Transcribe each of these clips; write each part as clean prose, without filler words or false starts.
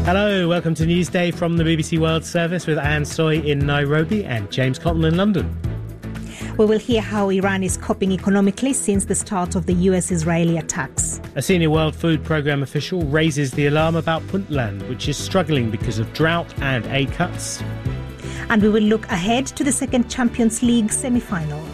Hello, welcome to Newsday from the BBC World Service with Anne Soy in Nairobi and James Cotton in London. We will hear how Iran is coping economically since the start of the US-Israeli attacks. A senior World Food Programme official raises the alarm about Puntland, which is struggling because of drought and aid cuts. And we will look ahead to the second Champions League semi-final.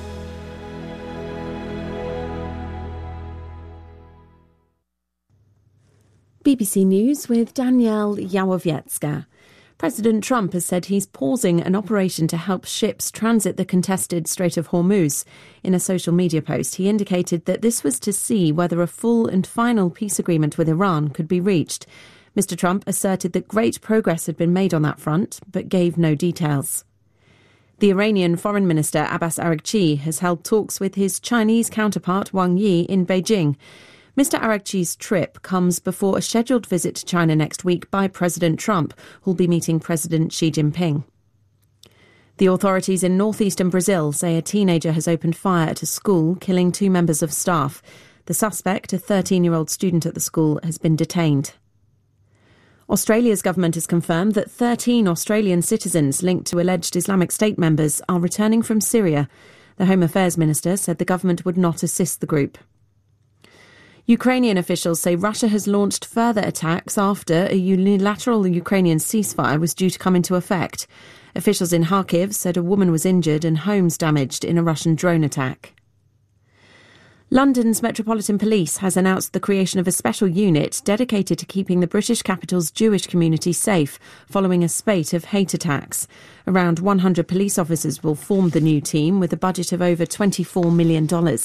BBC News with Danielle Yawowiecka. President Trump has said he's pausing an operation to help ships transit the contested Strait of Hormuz. In a social media post, he indicated that this was to see whether a full and final peace agreement with Iran could be reached. Mr. Trump asserted that great progress had been made on that front, but gave no details. The Iranian Foreign Minister Abbas Araghchi has held talks with his Chinese counterpart Wang Yi in Beijing. Mr. Araghchi's trip comes before a scheduled visit to China next week by President Trump, who'll be meeting President Xi Jinping. The authorities in northeastern Brazil say a teenager has opened fire at a school, killing 2 members of staff. The suspect, a 13-year-old student at the school, has been detained. Australia's government has confirmed that 13 Australian citizens linked to alleged Islamic State members are returning from Syria. The Home Affairs Minister said the government would not assist the group. Ukrainian officials say Russia has launched further attacks after a unilateral Ukrainian ceasefire was due to come into effect. Officials in Kharkiv said a woman was injured and homes damaged in a Russian drone attack. London's Metropolitan Police has announced the creation of a special unit dedicated to keeping the British capital's Jewish community safe following a spate of hate attacks. Around 100 police officers will form the new team with a budget of over $24 million.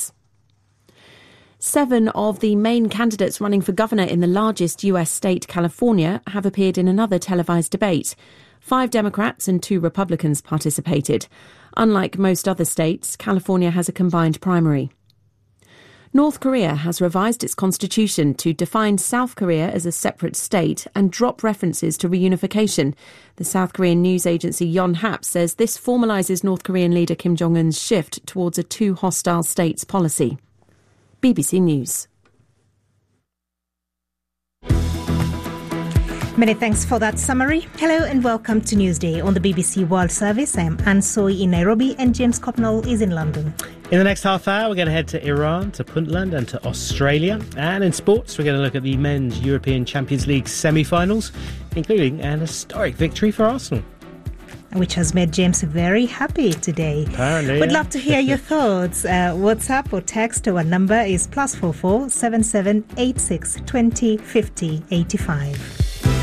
7 of the main candidates running for governor in the largest US state, California, have appeared in another televised debate. 5 Democrats and 2 Republicans participated. Unlike most other states, California has a combined primary. North Korea has revised its constitution to define South Korea as a separate state and drop references to reunification. The South Korean news agency Yonhap says this formalises North Korean leader Kim Jong-un's shift towards a 2 hostile states policy. BBC News. Many thanks for that summary. Hello and welcome to Newsday on the BBC World Service. I am Anne Soy in Nairobi and James Cotnell is in London. In the next half hour, we're going to head to Iran, to Puntland and to Australia. And in sports, we're going to look at the Men's European Champions League semi-finals, including an historic victory for Arsenal. Which has made James very happy today. Apparently, We'd love to hear your thoughts. WhatsApp or text, our number is +44 77 86 20 50 85.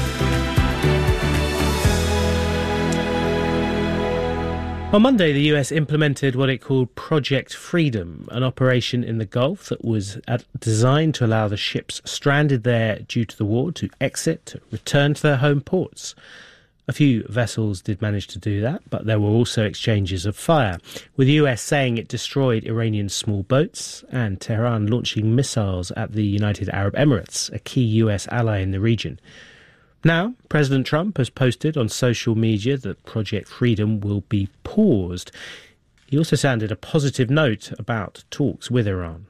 On Monday, the US implemented what it called Project Freedom, an operation in the Gulf that was designed to allow the ships stranded there due to the war to exit, to return to their home ports. A few vessels did manage to do that, but there were also exchanges of fire, with the US saying it destroyed Iranian small boats and Tehran launching missiles at the United Arab Emirates, a key US ally in the region. Now, President Trump has posted on social media that Project Freedom will be paused. He also sounded a positive note about talks with Iran.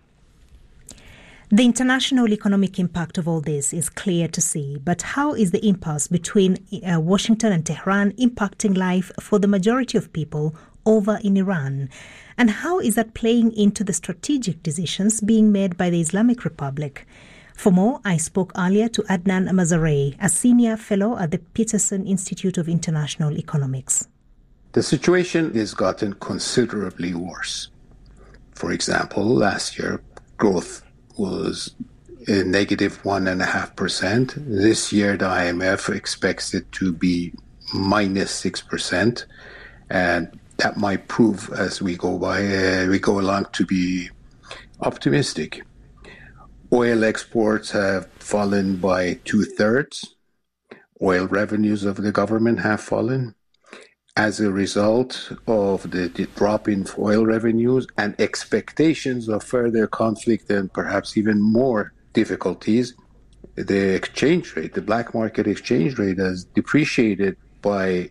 The international economic impact of all this is clear to see, but how is the impasse between Washington and Tehran impacting life for the majority of people over in Iran? And how is that playing into the strategic decisions being made by the Islamic Republic? For more, I spoke earlier to Adnan Mazarei, a senior fellow at the Peterson Institute of International Economics. The situation has gotten considerably worse. For example, last year, growth was a negative 1.5%. This year, the IMF expects it to be minus 6%, and that might prove as we go along to be optimistic. Oil exports have fallen by 2/3. Oil revenues of the government have fallen. As a result of the drop in oil revenues and expectations of further conflict and perhaps even more difficulties, the exchange rate, the black market exchange rate, has depreciated by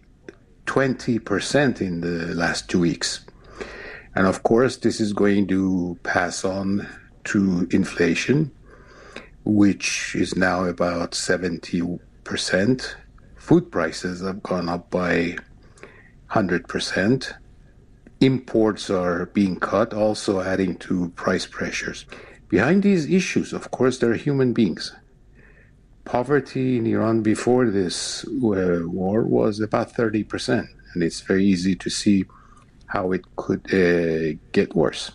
20% in the last 2 weeks. And of course, this is going to pass on to inflation, which is now about 71% 50%. Food prices have gone up by 100%. Imports are being cut, also adding to price pressures. Behind these issues, of course, there are human beings. Poverty in Iran before this war was about 30%, and it's very easy to see how it could get worse.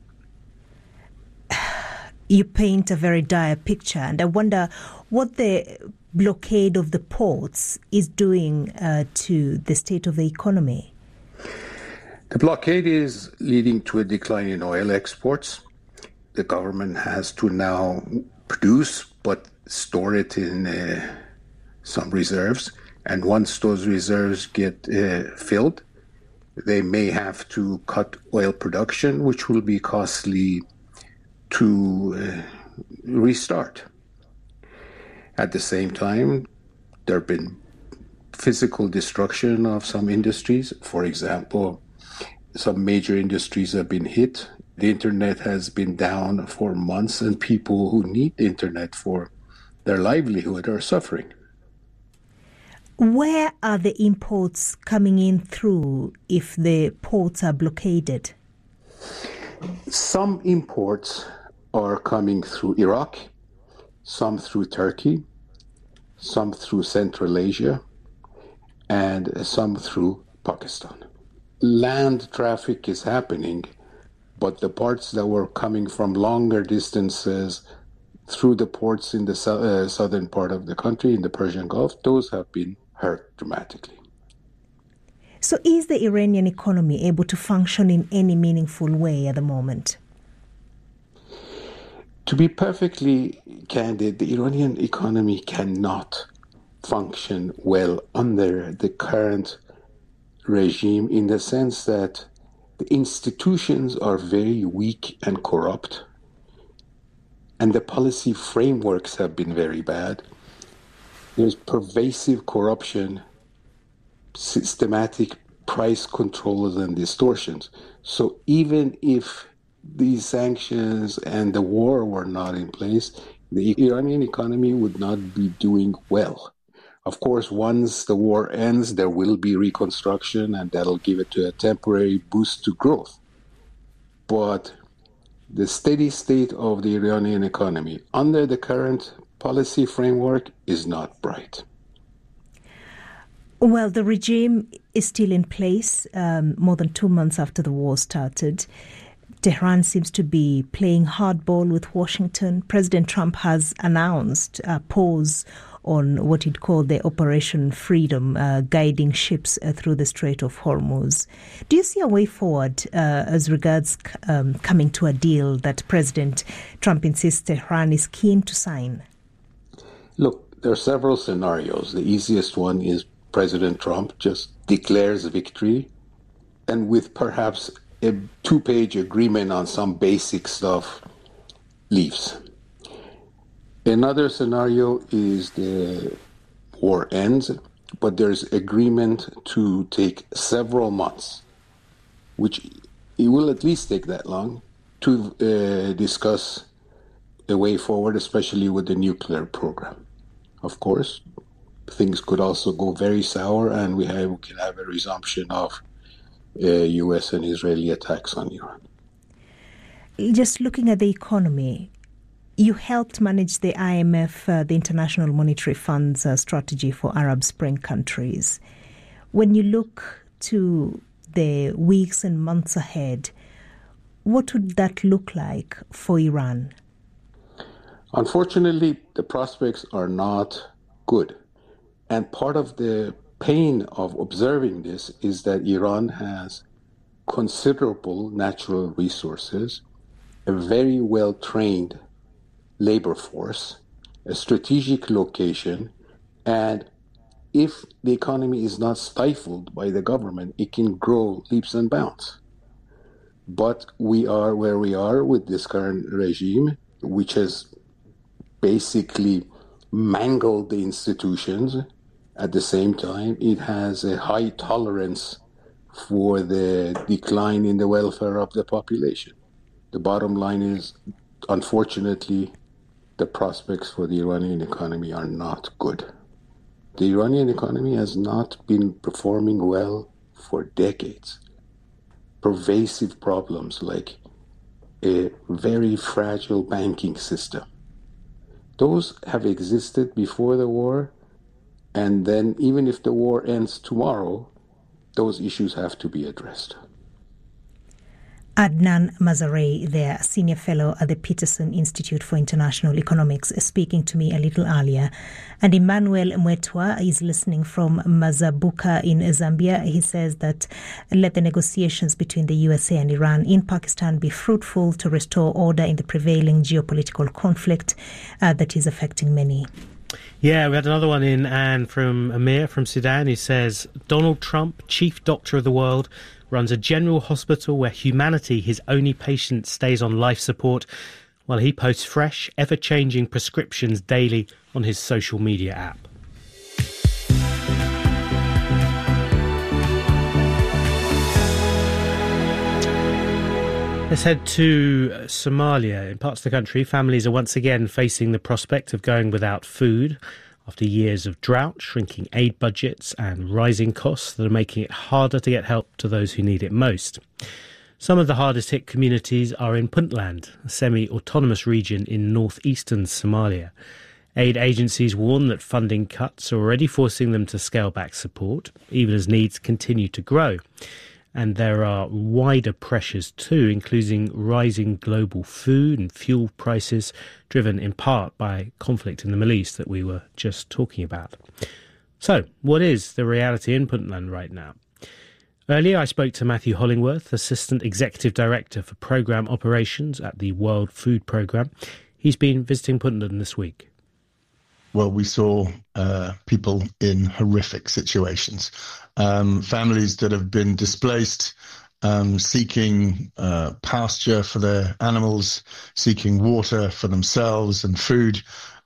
You paint a very dire picture, and I wonder what the blockade of the ports is doing to the state of the economy. The blockade is leading to a decline in oil exports. The government has to now produce but store it in some reserves. And once those reserves get filled, they may have to cut oil production, which will be costly to restart. At the same time, there have been physical destruction of some industries. For example, some major industries have been hit. The internet has been down for months, and people who need the internet for their livelihood are suffering. Where are the imports coming in through if the ports are blockaded? Some imports are coming through Iraq, some through Turkey, some through Central Asia, and some through Pakistan. Land traffic is happening, but the parts that were coming from longer distances through the ports in the southern part of the country, in the Persian Gulf, those have been hurt dramatically. So is the Iranian economy able to function in any meaningful way at the moment? To be perfectly candid, the Iranian economy cannot function well under the current regime, in the sense that the institutions are very weak and corrupt, and the policy frameworks have been very bad. There's pervasive corruption, systematic price controls and distortions. So even if these sanctions and the war were not in place, the Iranian economy would not be doing well. Of course, once the war ends, there will be reconstruction, and that'll give it a temporary boost to growth. But the steady state of the Iranian economy under the current policy framework is not bright. Well, the regime is still in place more than 2 months after the war started. Tehran seems to be playing hardball with Washington. President Trump has announced a pause on what he'd called the Operation Freedom, guiding ships through the Strait of Hormuz. Do you see a way forward as regards coming to a deal that President Trump insists Tehran is keen to sign? Look, there are several scenarios. The easiest one is President Trump just declares victory, and with perhaps a 2-page agreement on some basic stuff, leaves. Another scenario is the war ends, but there's agreement to take several months, which it will at least take that long, to discuss a way forward, especially with the nuclear program. Of course, things could also go very sour, and we can have a resumption of U.S. and Israeli attacks on Iran. Just looking at the economy, you helped manage the IMF, the International Monetary Fund's strategy for Arab Spring countries. When you look to the weeks and months ahead, what would that look like for Iran? Unfortunately, the prospects are not good. And part of the pain of observing this is that Iran has considerable natural resources, a very well-trained labor force, a strategic location, and if the economy is not stifled by the government, it can grow leaps and bounds. But we are where we are with this current regime, which has basically mangled the institutions. At the same time, it has a high tolerance for the decline in the welfare of the population. The bottom line is, unfortunately, the prospects for the Iranian economy are not good. The Iranian economy has not been performing well for decades. Pervasive problems like a very fragile banking system. Those have existed before the war, and then even if the war ends tomorrow, those issues have to be addressed. Adnan Mazarei, their senior fellow at the Peterson Institute for International Economics, speaking to me a little earlier. And Emmanuel Mwetwa is listening from Mazabuka in Zambia. He says that let the negotiations between the USA and Iran in Pakistan be fruitful to restore order in the prevailing geopolitical conflict that is affecting many. Yeah, we had another one in, and from Amir from Sudan, who says, Donald Trump, chief doctor of the world, runs a general hospital where humanity, his only patient, stays on life support, while he posts fresh, ever-changing prescriptions daily on his social media app. Let's head to Somalia. In parts of the country, families are once again facing the prospect of going without food after years of drought, shrinking aid budgets and rising costs that are making it harder to get help to those who need it most. Some of the hardest hit communities are in Puntland, a semi-autonomous region in northeastern Somalia. Aid agencies warn that funding cuts are already forcing them to scale back support, even as needs continue to grow. And there are wider pressures too, including rising global food and fuel prices, driven in part by conflict in the Middle East that we were just talking about. So, what is the reality in Puntland right now? Earlier, I spoke to Matthew Hollingworth, Assistant Executive Director for Programme Operations at the World Food Programme. He's been visiting Puntland this week. Well, we saw people in horrific situations, families that have been displaced, seeking pasture for their animals, seeking water for themselves and food,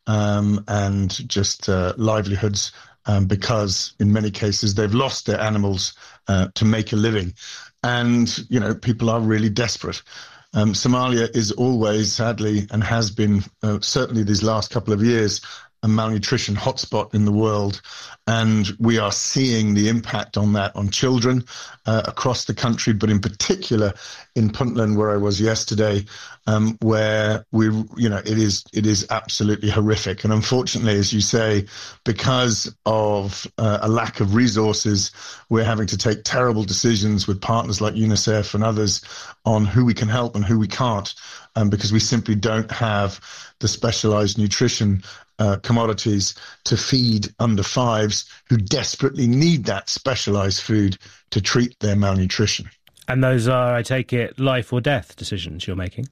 and just livelihoods, because in many cases they've lost their animals to make a living. And, you know, people are really desperate. Somalia is always, sadly, and has been certainly these last couple of years, a malnutrition hotspot in the world, and we are seeing the impact on that on children across the country, but in particular in Puntland, where I was yesterday, where it is absolutely horrific. And unfortunately, as you say, because of a lack of resources, we're having to take terrible decisions with partners like UNICEF and others on who we can help and who we can't, because we simply don't have the specialized nutrition commodities to feed under fives who desperately need that specialized food to treat their malnutrition. And those are, I take it, life or death decisions you're making?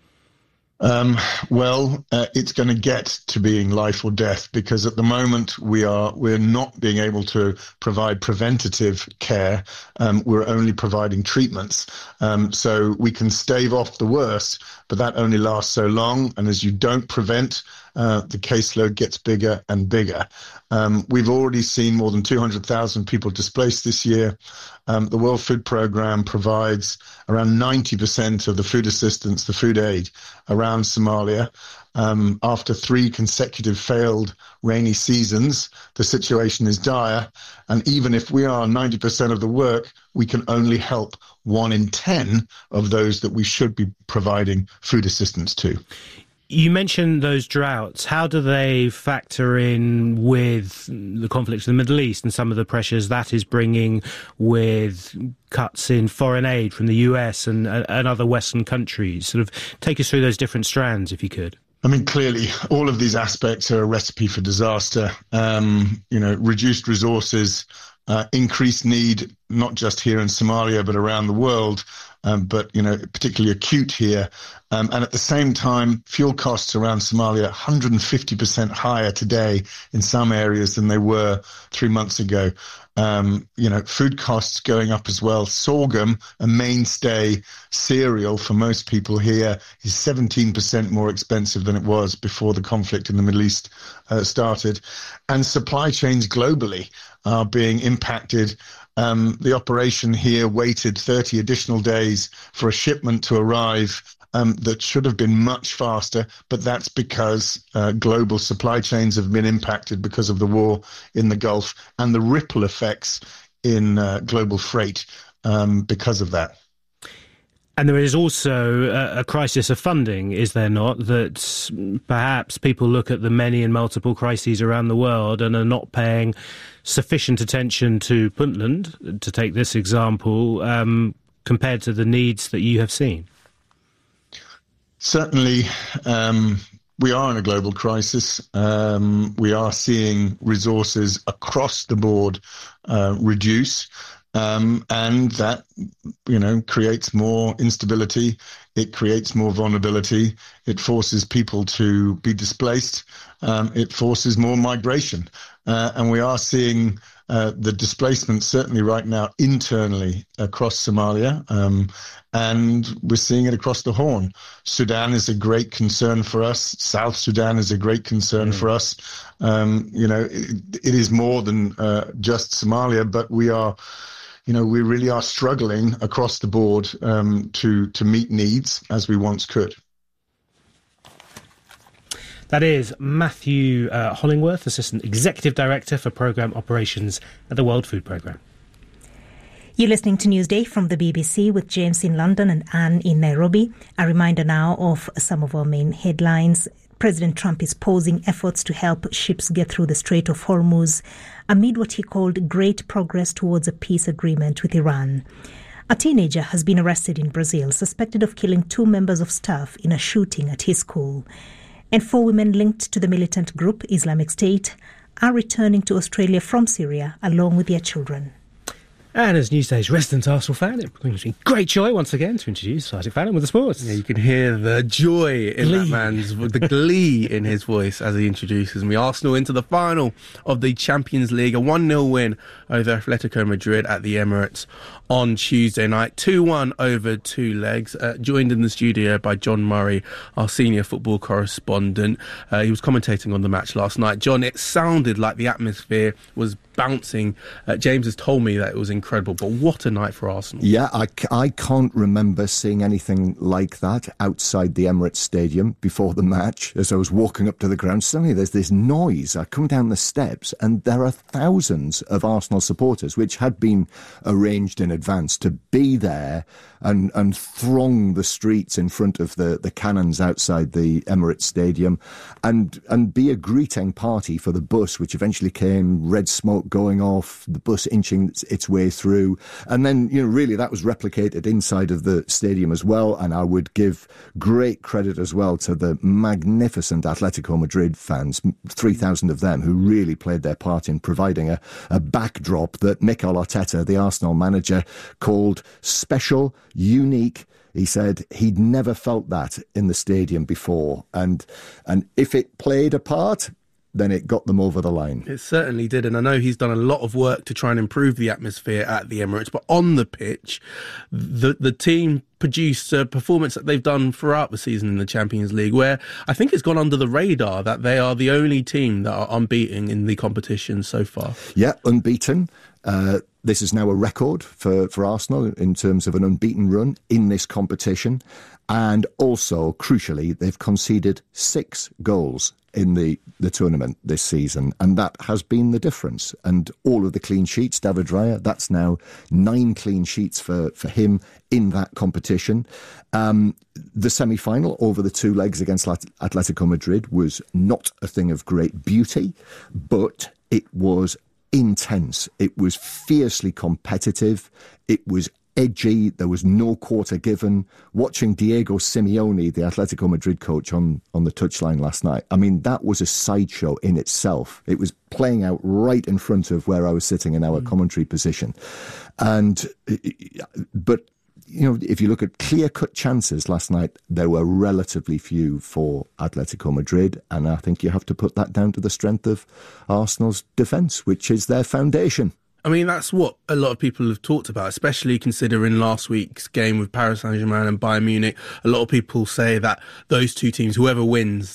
It's going to get to being life or death, because at the moment we're not being able to provide preventative care. We're only providing treatments. So we can stave off the worst, but that only lasts so long. And as you don't prevent, the caseload gets bigger and bigger. We've already seen more than 200,000 people displaced this year. The World Food Programme provides around 90% of the food assistance, the food aid around Somalia. After 3 consecutive failed rainy seasons, the situation is dire. And even if we are 90% of the work, we can only help 1 in 10 of those that we should be providing food assistance to. You mentioned those droughts. How do they factor in with the conflicts in the Middle East and some of the pressures that is bringing with cuts in foreign aid from the US and other Western countries? Sort of take us through those different strands, if you could. I mean, clearly, all of these aspects are a recipe for disaster. Reduced resources, increased need, not just here in Somalia, but around the world. But particularly acute here. And at the same time, fuel costs around Somalia 150% higher today in some areas than they were 3 months ago. Food costs going up as well. Sorghum, a mainstay cereal for most people here, is 17% more expensive than it was before the conflict in the Middle East started. And supply chains globally are being impacted. The operation here waited 30 additional days for a shipment to arrive that should have been much faster, but that's because global supply chains have been impacted because of the war in the Gulf and the ripple effects in global freight because of that. And there is also a crisis of funding, is there not? That perhaps people look at the many and multiple crises around the world and are not paying sufficient attention to Puntland, to take this example, compared to the needs that you have seen. Certainly, we are in a global crisis. We are seeing resources across the board reduce. And that, creates more instability. It creates more vulnerability. It forces people to be displaced. It forces more migration. And we are seeing the displacement certainly right now internally across Somalia. And we're seeing it across the Horn. Sudan is a great concern for us. South Sudan is a great concern for us. It is more than just Somalia, but we really are struggling across the board to meet needs as we once could. That is Matthew Hollingworth, Assistant Executive Director for Programme Operations at the World Food Programme. You're listening to Newsday from the BBC with James in London and Anne in Nairobi. A reminder now of some of our main headlines. President Trump is pausing efforts to help ships get through the Strait of Hormuz amid what he called great progress towards a peace agreement with Iran. A teenager has been arrested in Brazil, suspected of killing 2 members of staff in a shooting at his school. And 4 women linked to the militant group Islamic State are returning to Australia from Syria along with their children. And as Newsday's resident Arsenal fan, it brings me great joy once again to introduce Isaac Fallon with the sports. Yeah, you can hear the joy in that man's, the glee in his voice as he introduces me. Arsenal into the final of the Champions League, a 1-0 win over Atletico Madrid at the Emirates on Tuesday night. 2-1 over 2 legs. Joined in the studio by John Murray, our senior football correspondent. He was commentating on the match last night. John, it sounded like the atmosphere was bouncing. James has told me that it was incredible, but what a night for Arsenal. Yeah, I can't remember seeing anything like that outside the Emirates Stadium before the match. As I was walking up to the ground, suddenly there's this noise. I come down the steps and there are thousands of Arsenal supporters, which had been arranged in advance to be there and throng the streets in front of the cannons outside the Emirates Stadium and be a greeting party for the bus, which eventually came, red smoke going off, the bus inching its way through. And then, really that was replicated inside of the stadium as well. And I would give great credit as well to the magnificent Atletico Madrid fans, 3,000 of them, who really played their part in providing a backdrop that Mikel Arteta, the Arsenal manager, called special, unique. He said he'd never felt that in the stadium before. And if it played a part, then it got them over the line. It certainly did, and I know he's done a lot of work to try and improve the atmosphere at the Emirates, but on the pitch, the team produced a performance that they've done throughout the season in the Champions League, where I think it's gone under the radar that they are the only team that are unbeaten in the competition so far. Yeah, unbeaten. This is now a record for Arsenal in terms of an unbeaten run in this competition. And also, crucially, they've conceded 6 goals in the tournament this season, and that has been the difference. And all of the clean sheets, David Raya, that's now 9 clean sheets for him in that competition. The semi-final over the 2 legs against Atletico Madrid was not a thing of great beauty, but it was intense. It was fiercely competitive. It was edgy. There was no quarter given. Watching Diego Simeone, the Atletico Madrid coach, on the touchline last night, I mean, that was a sideshow in itself. It was playing out right in front of where I was sitting in our commentary position. But if you look at clear-cut chances last night, there were relatively few for Atletico Madrid, and I think you have to put that down to the strength of Arsenal's defence, which is their foundation. I mean, that's what a lot of people have talked about, especially considering last week's game with Paris Saint-Germain and Bayern Munich. A lot of people say that those two teams, whoever wins this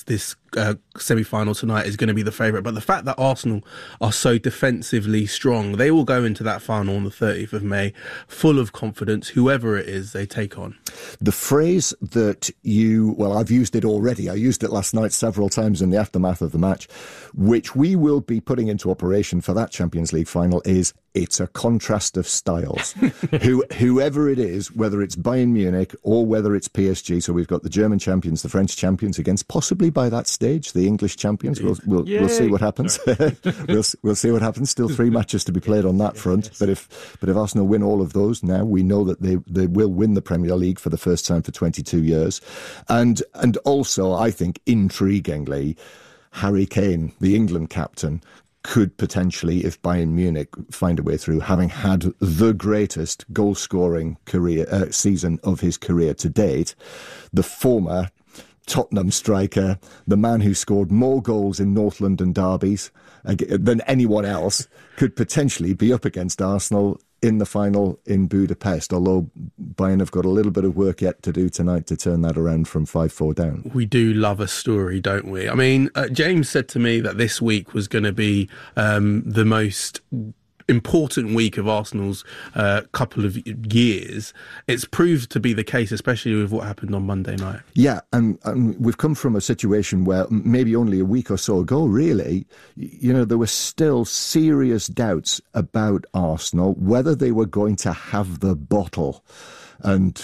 semi-final tonight is going to be the favourite. But the fact that Arsenal are so defensively strong, they will go into that final on the 30th of May full of confidence, whoever it is they take on. The phrase that I've used it already. I used it last night several times in the aftermath of the match, which we will be putting into operation for that Champions League final is, it's a contrast of styles. Whoever it is, whether it's Bayern Munich or whether it's PSG, so we've got the German champions, the French champions against, possibly by that stage, the English champions. We'll see what happens. we'll see what happens. Still 3 matches to be played on that front. But if Arsenal win all of those, now we know that they will win the Premier League for the first time for 22 years. And also, I think, intriguingly, Harry Kane, the England captain, could potentially, if Bayern Munich find a way through, having had the greatest goal-scoring season of his career to date, the former Tottenham striker, the man who scored more goals in North London derbies than anyone else, could potentially be up against Arsenal in the final in Budapest, although Bayern have got a little bit of work yet to do tonight to turn that around from 5-4 down. We do love a story, don't we? I mean, James said to me that this week was going to be the most important week of Arsenal's couple of years. It's proved to be the case, especially with what happened on Monday night. Yeah, and we've come from a situation where maybe only a week or so ago, really, there were still serious doubts about Arsenal, whether they were going to have the bottle. And,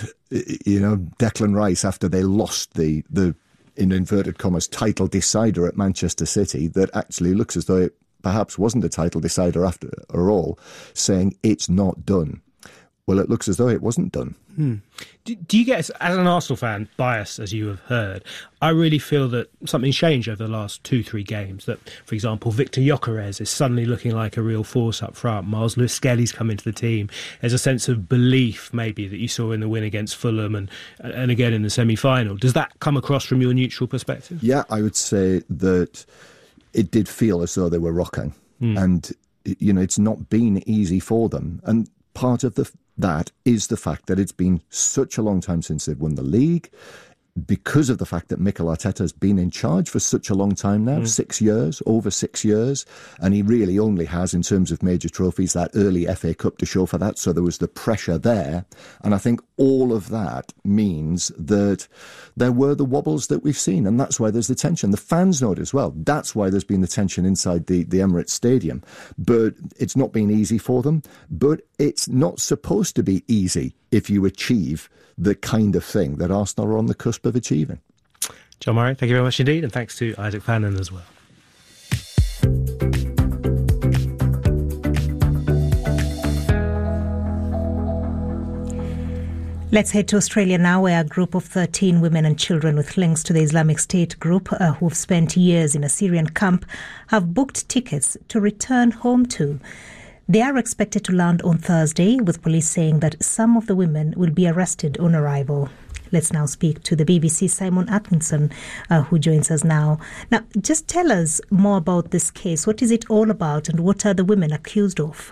Declan Rice, after they lost the in inverted commas, title decider at Manchester City, that actually looks as though it perhaps wasn't a title decider after all, saying it's not done. Well, it looks as though it wasn't done. Do you get, as an Arsenal fan, bias, as you have heard? I really feel that something's changed over the last 2-3 games. That, for example, Victor Gyökeres is suddenly looking like a real force up front. Miles Lewis-Skelly's come into the team. There's a sense of belief, maybe, that you saw in the win against Fulham and again in the semi-final. Does that come across from your neutral perspective? Yeah, I would say that it did feel as though they were rocking. And, it's not been easy for them. And part of that is the fact that it's been such a long time since they've won the league, because of the fact that Mikel Arteta has been in charge for such a long time now, 6 years, over 6 years, and he really only has, in terms of major trophies, that early FA Cup to show for that, so there was the pressure there, and I think all of that means that there were the wobbles that we've seen, and that's why there's the tension. The fans know it as well. That's why there's been the tension inside the Emirates Stadium, but it's not been easy for them, but it's not supposed to be easy if you achieve the kind of thing that Arsenal are on the cusp of achieving. John Murray, thank you very much indeed, and thanks to Isaac Fannin as well. Let's head to Australia now, where a group of 13 women and children with links to the Islamic State group who've spent years in a Syrian camp have booked tickets to return home to. They are expected to land on Thursday, with police saying that some of the women will be arrested on arrival. Let's now speak to the BBC's Simon Atkinson, who joins us now. Now, just tell us more about this case. What is it all about, and what are the women accused of?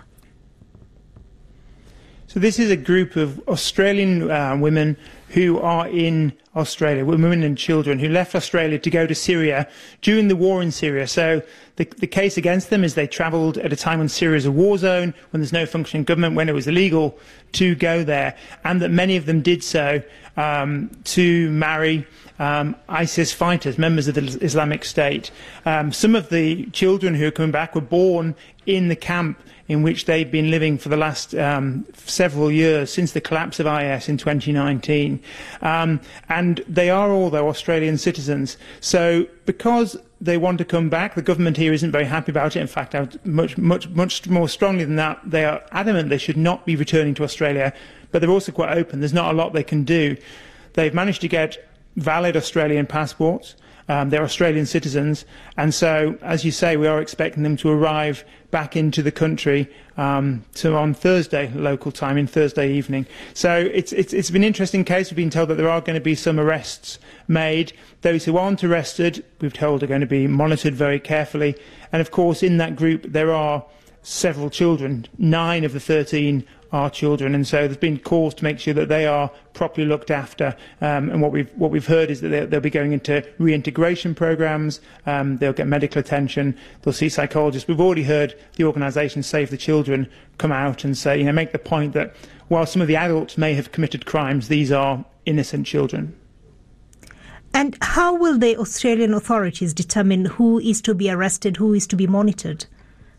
So this is a group of Australian women who are in Australia, women and children who left Australia to go to Syria during the war in Syria. So the case against them is they travelled at a time when Syria is a war zone, when there's no functioning government, when it was illegal to go there, and that many of them did so to marry ISIS fighters, members of the Islamic State. Some of the children who are coming back were born in the camp in which they've been living for the last several years, since the collapse of IS in 2019. And they are all, though, Australian citizens. So because they want to come back, the government here isn't very happy about it. In fact, much more strongly than that, they are adamant they should not be returning to Australia, but they're also quite open. There's not a lot they can do. They've managed to get valid Australian passports. They're Australian citizens, and so, as you say, we are expecting them to arrive back into the country on Thursday local time, in Thursday evening. So it's been an interesting case. We've been told that there are going to be some arrests made. Those who aren't arrested, we've told, are going to be monitored very carefully. And of course, in that group, there are several children. 9 of the 13 are children, and so there's been calls to make sure that they are properly looked after. And what we've heard is that they'll be going into reintegration programs. They'll get medical attention. They'll see psychologists. We've already heard the organisation Save the Children come out and say, make the point that while some of the adults may have committed crimes, these are innocent children. And how will the Australian authorities determine who is to be arrested, who is to be monitored?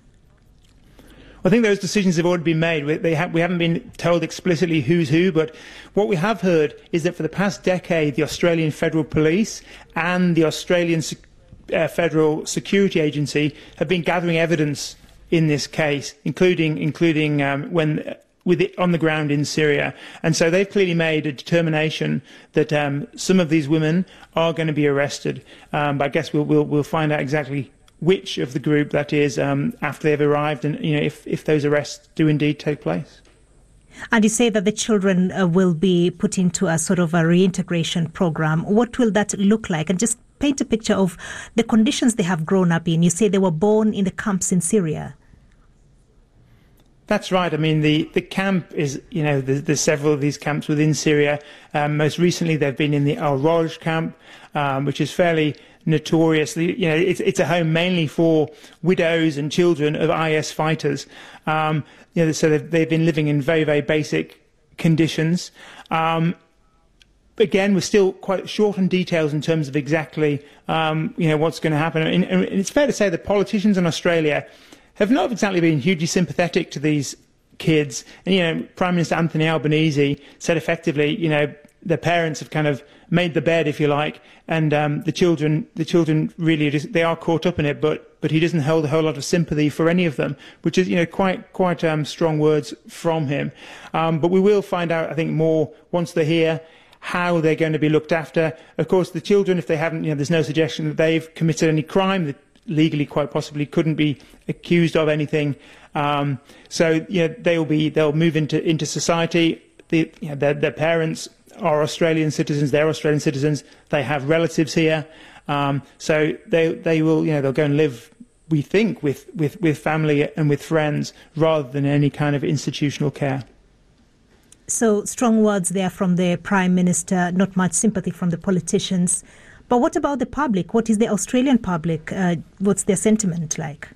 I think those decisions have already been made. We haven't been told explicitly who's who, but what we have heard is that for the past decade, the Australian Federal Police and the Australian Federal Security Agency have been gathering evidence in this case, including on the ground in Syria. And so they've clearly made a determination that some of these women are going to be arrested. But I guess we'll find out exactly which of the group that is after they've arrived, and if those arrests do indeed take place. And you say that the children will be put into a sort of a reintegration program. What will that look like? And just paint a picture of the conditions they have grown up in. You say they were born in the camps in Syria. That's right. I mean, the camp is, there's several of these camps within Syria. Most recently, they've been in the Al-Roj camp, which is fairly notorious. It's a home mainly for widows and children of IS fighters. So they've been living in very, very basic conditions. Again, we're still quite short on details in terms of exactly, what's going to happen. And it's fair to say that politicians in Australia have not exactly been hugely sympathetic to these kids. And, Prime Minister Anthony Albanese said effectively, their parents have kind of made the bed, if you like, and the children really they are caught up in it, but he doesn't hold a whole lot of sympathy for any of them, which is quite strong words from him. But we will find out, I think, more once they're here, how they're going to be looked after. Of course, the children, if they haven't, there's no suggestion that they've committed any crime, that legally quite possibly couldn't be accused of anything. So they'll move into society. Their parents are Australian citizens. They're Australian citizens. They have relatives here. So they will they'll go and live, we think, with family and with friends rather than any kind of institutional care. So strong words there from the Prime Minister, not much sympathy from the politicians. But what about the public? What is the Australian public? What's their sentiment like?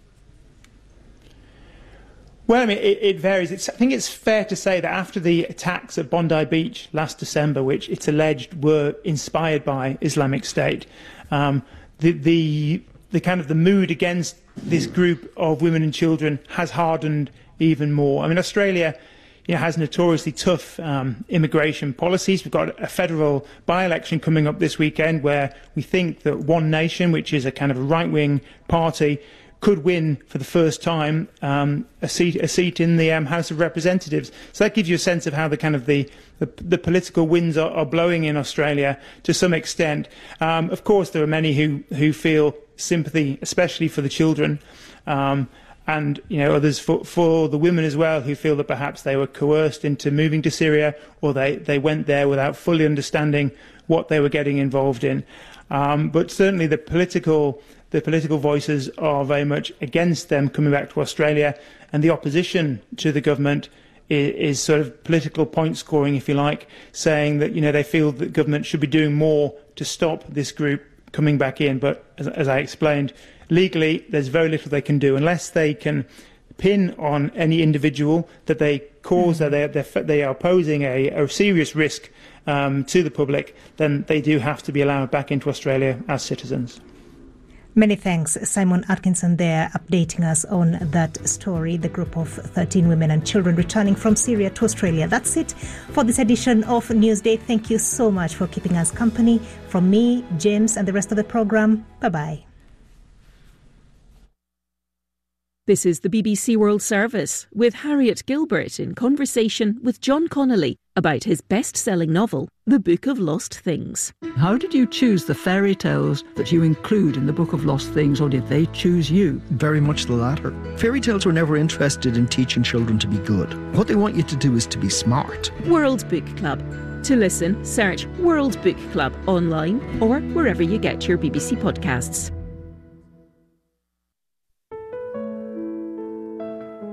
Well, I mean, it varies. I think it's fair to say that after the attacks at Bondi Beach last December, which it's alleged were inspired by Islamic State, the kind of the mood against this group of women and children has hardened even more. I mean, Australia has notoriously tough immigration policies. We've got a federal by-election coming up this weekend where we think that One Nation, which is a kind of a right-wing party, could win for the first time a seat in the House of Representatives. So that gives you a sense of how the kind of the political winds are blowing in Australia to some extent. Of course, there are many who feel sympathy, especially for the children. And others for the women as well, who feel that perhaps they were coerced into moving to Syria, or they went there without fully understanding what they were getting involved in. But certainly the political voices are very much against them coming back to Australia, and the opposition to the government is sort of political point scoring, if you like, saying that they feel that government should be doing more to stop this group coming back in. But as I explained, legally, there's very little they can do unless they can pin on any individual that they cause that they are posing a serious risk to the public. Then they do have to be allowed back into Australia as citizens. Many thanks, Simon Atkinson there, updating us on that story, the group of 13 women and children returning from Syria to Australia. That's it for this edition of Newsday. Thank you so much for keeping us company. From me, James, and the rest of the programme, bye-bye. This is the BBC World Service with Harriet Gilbert in conversation with John Connolly about his best-selling novel, The Book of Lost Things. How did you choose the fairy tales that you include in The Book of Lost Things, or did they choose you? Very much the latter. Fairy tales were never interested in teaching children to be good. What they want you to do is to be smart. World Book Club. To listen, search World Book Club online or wherever you get your BBC podcasts.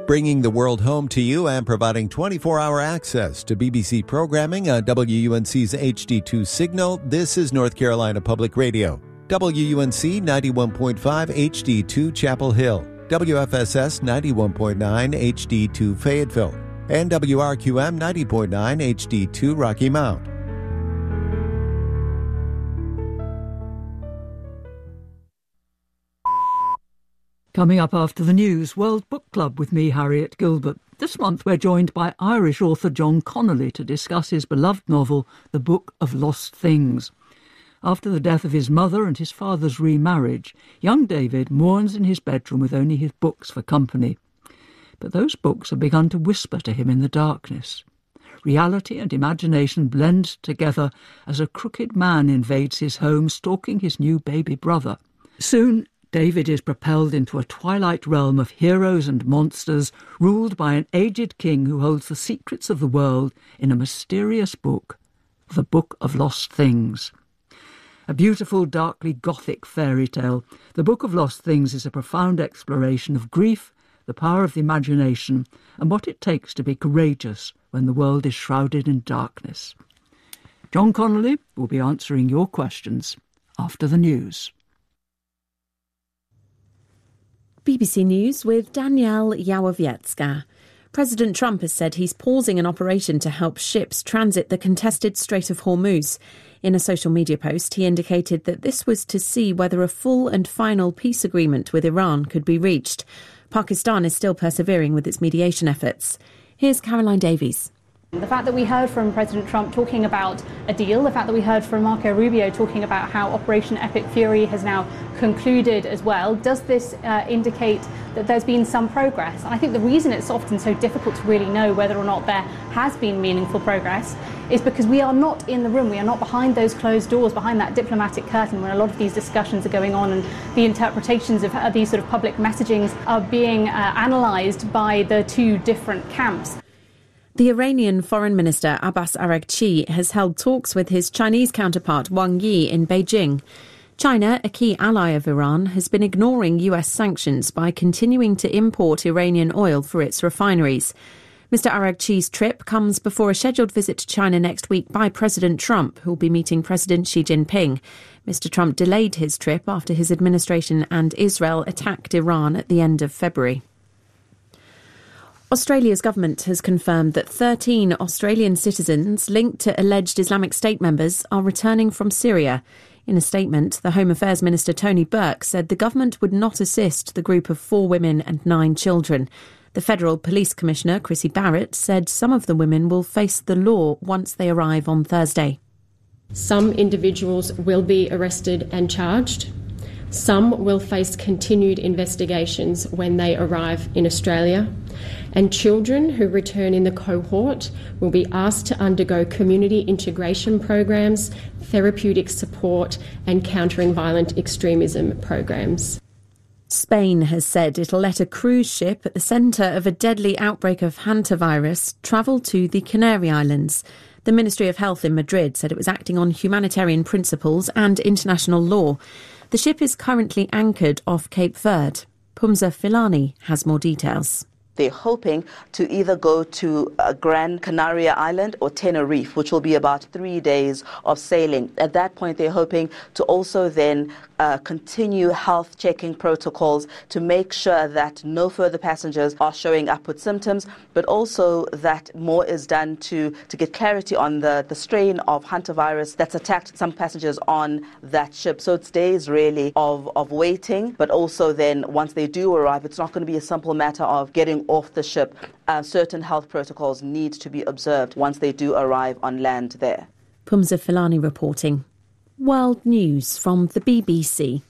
bringing the world home to you and providing 24-hour access to BBC programming on WUNC's HD2 signal. This is North Carolina Public Radio. WUNC 91.5 HD2 Chapel Hill, WFSS 91.9 HD2 Fayetteville, and WRQM 90.9 HD2 Rocky Mount. Coming up after the news, World Book Club with me, Harriet Gilbert. This month we're joined by Irish author John Connolly to discuss his beloved novel, The Book of Lost Things. After the death of his mother and his father's remarriage, young David mourns in his bedroom with only his books for company. But those books have begun to whisper to him in the darkness. Reality and imagination blend together as a crooked man invades his home, stalking his new baby brother. Soon, David is propelled into a twilight realm of heroes and monsters, ruled by an aged king who holds the secrets of the world in a mysterious book, The Book of Lost Things. A beautiful, darkly Gothic fairy tale, The Book of Lost Things is a profound exploration of grief, the power of the imagination, and what it takes to be courageous when the world is shrouded in darkness. John Connolly will be answering your questions after the news. BBC News with Danielle Yawowiecka. President Trump has said he's pausing an operation to help ships transit the contested Strait of Hormuz. In a social media post, he indicated that this was to see whether a full and final peace agreement with Iran could be reached. Pakistan is still persevering with its mediation efforts. Here's Caroline Davies. The fact that we heard from President Trump talking about a deal, the fact that we heard from Marco Rubio talking about how Operation Epic Fury has now concluded as well, does this indicate that there's been some progress? And I think the reason it's often so difficult to really know whether or not there has been meaningful progress is because we are not in the room, we are not behind those closed doors, behind that diplomatic curtain when a lot of these discussions are going on and the interpretations of these sort of public messagings are being analysed by the two different camps. The Iranian Foreign Minister Abbas Araghchi has held talks with his Chinese counterpart Wang Yi in Beijing. China, a key ally of Iran, has been ignoring US sanctions by continuing to import Iranian oil for its refineries. Mr Araghchi's trip comes before a scheduled visit to China next week by President Trump, who will be meeting President Xi Jinping. Mr Trump delayed his trip after his administration and Israel attacked Iran at the end of February. Australia's government has confirmed that 13 Australian citizens linked to alleged Islamic State members are returning from Syria. In a statement, the Home Affairs Minister Tony Burke said the government would not assist the group of 4 women and 9 children. The Federal Police Commissioner, Chrissy Barrett, said some of the women will face the law once they arrive on Thursday. Some individuals will be arrested and charged. Some will face continued investigations when they arrive in Australia. And children who return in the cohort will be asked to undergo community integration programs, therapeutic support and countering violent extremism programs. Spain has said it'll let a cruise ship at the centre of a deadly outbreak of hantavirus travel to the Canary Islands. The Ministry of Health in Madrid said it was acting on humanitarian principles and international law. The ship is currently anchored off Cape Verde. Pumza Filani has more details. They're hoping to either go to Gran Canaria Island or Tenerife, which will be about 3 days of sailing. At that point, they're hoping to also then continue health checking protocols to make sure that no further passengers are showing up with symptoms, but also that more is done to get clarity on the strain of hantavirus that's attacked some passengers on that ship. So it's days really of waiting, but also then once they do arrive, it's not going to be a simple matter of getting off the ship. Certain health protocols need to be observed once they do arrive on land there. Pumza Filani reporting. World News from the BBC.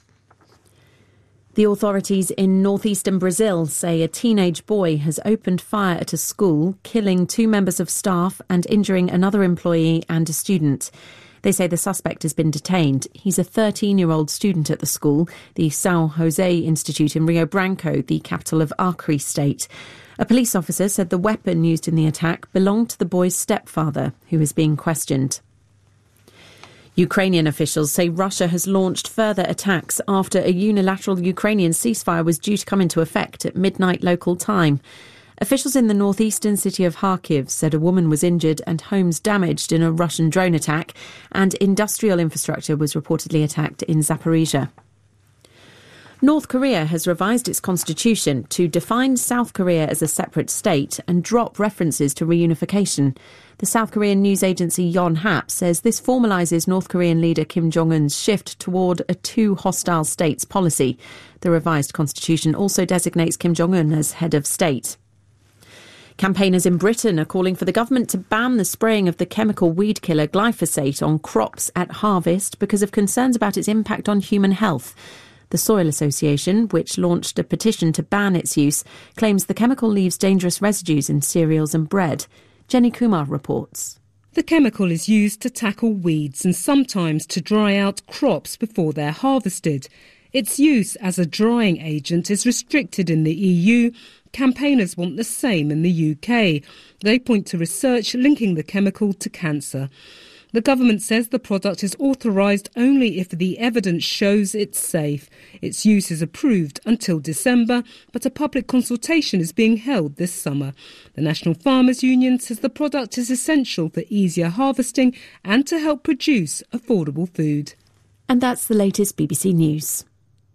The authorities in northeastern Brazil say a teenage boy has opened fire at a school, killing 2 members of staff and injuring another employee and a student. They say the suspect has been detained. He's a 13-year-old student at the school, the São José Institute in Rio Branco, the capital of Acre state. A police officer said the weapon used in the attack belonged to the boy's stepfather, who is being questioned. Ukrainian officials say Russia has launched further attacks after a unilateral Ukrainian ceasefire was due to come into effect at midnight local time. Officials in the northeastern city of Kharkiv said a woman was injured and homes damaged in a Russian drone attack, and industrial infrastructure was reportedly attacked in Zaporizhia. North Korea has revised its constitution to define South Korea as a separate state and drop references to reunification. The South Korean news agency Yonhap says this formalises North Korean leader Kim Jong-un's shift toward a two hostile states policy. The revised constitution also designates Kim Jong-un as head of state. Campaigners in Britain are calling for the government to ban the spraying of the chemical weed killer glyphosate on crops at harvest because of concerns about its impact on human health. The Soil Association, which launched a petition to ban its use, claims the chemical leaves dangerous residues in cereals and bread. Jenny Kumar reports. The chemical is used to tackle weeds and sometimes to dry out crops before they're harvested. Its use as a drying agent is restricted in the EU. Campaigners want the same in the UK. They point to research linking the chemical to cancer. The government says the product is authorised only if the evidence shows it's safe. Its use is approved until December, but a public consultation is being held this summer. The National Farmers Union says the product is essential for easier harvesting and to help produce affordable food. And that's the latest BBC News.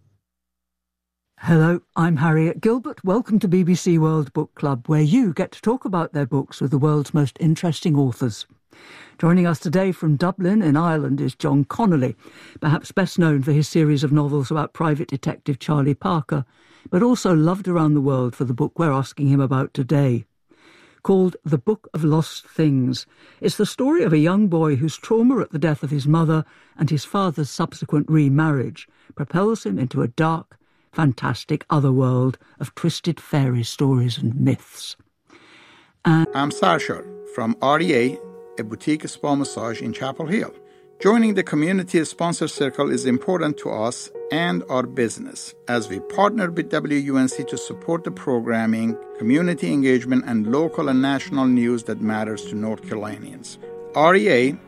Hello, I'm Harriet Gilbert. Welcome to BBC World Book Club, where you get to talk about their books with the world's most interesting authors. Joining us today from Dublin in Ireland is John Connolly, perhaps best known for his series of novels about private detective Charlie Parker, but also loved around the world for the book we're asking him about today. Called The Book of Lost Things, it's the story of a young boy whose trauma at the death of his mother and his father's subsequent remarriage propels him into a dark, fantastic otherworld of twisted fairy stories and myths. I'm Sarshar from REA, a boutique spa massage in Chapel Hill. Joining the community sponsor circle is important to us and our business, as we partner with WUNC to support the programming, community engagement, and local and national news that matters to North Carolinians. REA